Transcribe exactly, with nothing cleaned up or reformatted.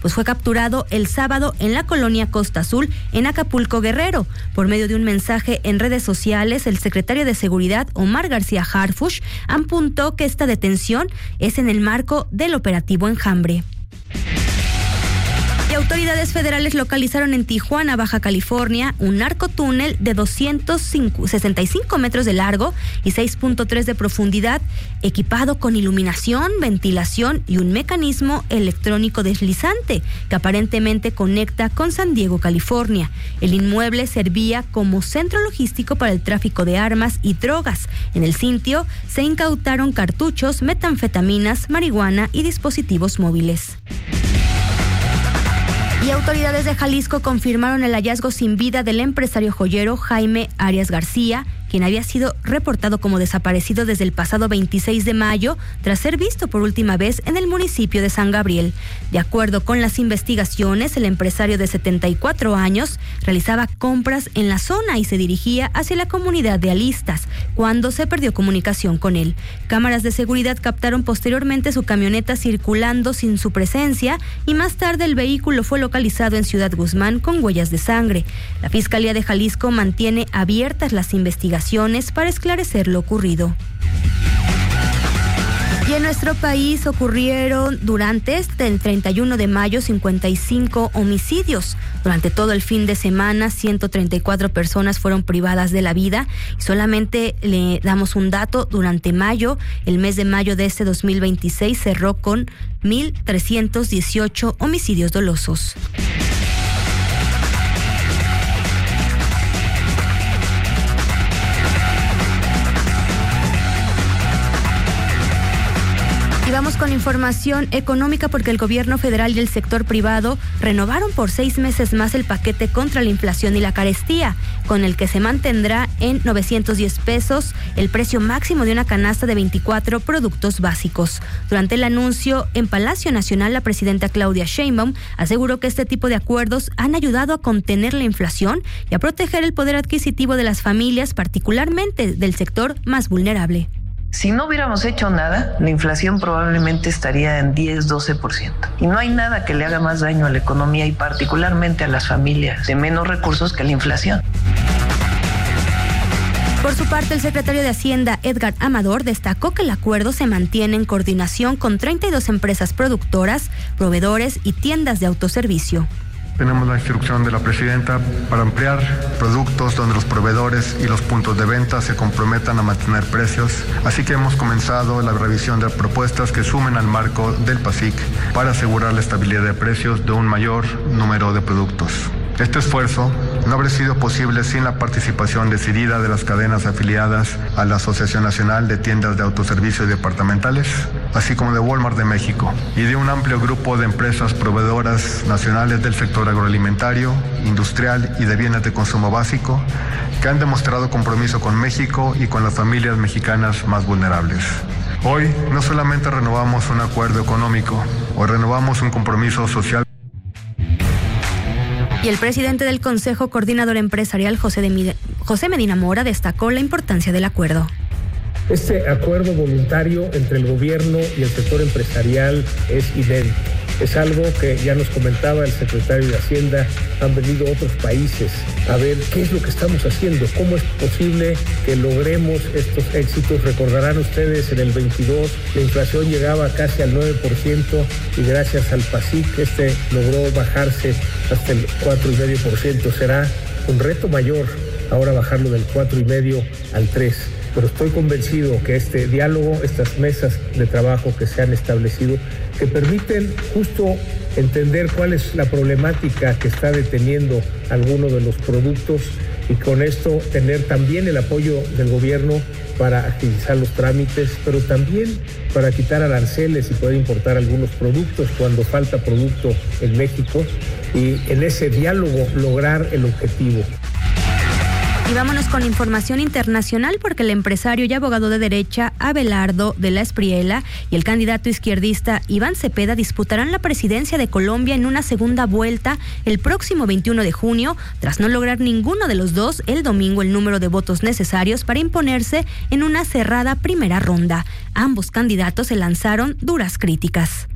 pues fue capturado el sábado en la colonia Costa Azul, en Acapulco, Guerrero. Por medio de un mensaje en redes sociales, el secretario de Seguridad, Omar García Harfuch, apuntó que esta detención es en el marco del operativo Enjambre. Y autoridades federales localizaron en Tijuana, Baja California, un narcotúnel de doscientos sesenta y cinco metros de largo y seis punto tres de profundidad, equipado con iluminación, ventilación y un mecanismo electrónico deslizante que aparentemente conecta con San Diego, California. El inmueble servía como centro logístico para el tráfico de armas y drogas. En el sitio se incautaron cartuchos, metanfetaminas, marihuana y dispositivos móviles. Y autoridades de Jalisco confirmaron el hallazgo sin vida del empresario joyero Jaime Arias García, quien había sido reportado como desaparecido desde el pasado veintiséis de mayo, tras ser visto por última vez en el municipio de San Gabriel. De acuerdo con las investigaciones, el empresario de setenta y cuatro años realizaba compras en la zona y se dirigía hacia la comunidad de Alistas, cuando se perdió comunicación con él. Cámaras de seguridad captaron posteriormente su camioneta circulando sin su presencia y más tarde el vehículo fue localizado en Ciudad Guzmán con huellas de sangre. La Fiscalía de Jalisco mantiene abiertas las investigaciones para esclarecer lo ocurrido. Y en nuestro país ocurrieron durante este el treinta y uno de mayo cincuenta y cinco homicidios. Durante todo el fin de semana, ciento treinta y cuatro personas fueron privadas de la vida. Y solamente le damos un dato: durante mayo, el mes de mayo de este dos mil veintiséis cerró con mil trescientos dieciocho homicidios dolosos. Y vamos con información económica, porque el gobierno federal y el sector privado renovaron por seis meses más el paquete contra la inflación y la carestía, con el que se mantendrá en novecientos diez pesos el precio máximo de una canasta de veinticuatro productos básicos. Durante el anuncio en Palacio Nacional, la presidenta Claudia Sheinbaum aseguró que este tipo de acuerdos han ayudado a contener la inflación y a proteger el poder adquisitivo de las familias, particularmente del sector más vulnerable. Si no hubiéramos hecho nada, la inflación probablemente estaría en diez, doce por ciento. Y no hay nada que le haga más daño a la economía y particularmente a las familias de menos recursos que la inflación. Por su parte, el secretario de Hacienda, Edgar Amador, destacó que el acuerdo se mantiene en coordinación con treinta y dos empresas productoras, proveedores y tiendas de autoservicio. Tenemos la instrucción de la presidenta para ampliar productos donde los proveedores y los puntos de venta se comprometan a mantener precios. Así que hemos comenzado la revisión de propuestas que sumen al marco del PASIC para asegurar la estabilidad de precios de un mayor número de productos. Este esfuerzo no habría sido posible sin la participación decidida de las cadenas afiliadas a la Asociación Nacional de Tiendas de Autoservicio y Departamentales, así como de Walmart de México, y de un amplio grupo de empresas proveedoras nacionales del sector agroalimentario, industrial y de bienes de consumo básico, que han demostrado compromiso con México y con las familias mexicanas más vulnerables. Hoy no solamente renovamos un acuerdo económico, hoy renovamos un compromiso social. Y el presidente del Consejo Coordinador Empresarial, José, de, José Medina Mora, destacó la importancia del acuerdo. Este acuerdo voluntario entre el gobierno y el sector empresarial es inédito. Es algo que ya nos comentaba el secretario de Hacienda, han venido otros países a ver qué es lo que estamos haciendo, cómo es posible que logremos estos éxitos. Recordarán ustedes, en el veintidós la inflación llegaba casi al nueve por ciento y gracias al PASIC este logró bajarse hasta el cuatro coma cinco por ciento. Será un reto mayor ahora bajarlo del cuatro coma cinco al tres por ciento. Pero estoy convencido que este diálogo, estas mesas de trabajo que se han establecido, que permiten justo entender cuál es la problemática que está deteniendo algunos de los productos y con esto tener también el apoyo del gobierno para agilizar los trámites, pero también para quitar aranceles y poder importar algunos productos cuando falta producto en México y en ese diálogo lograr el objetivo. Y vámonos con información internacional, porque el empresario y abogado de derecha Abelardo de la Espriella y el candidato izquierdista Iván Cepeda disputarán la presidencia de Colombia en una segunda vuelta el próximo veintiuno de junio, tras no lograr ninguno de los dos el domingo el número de votos necesarios para imponerse en una cerrada primera ronda. Ambos candidatos se lanzaron duras críticas.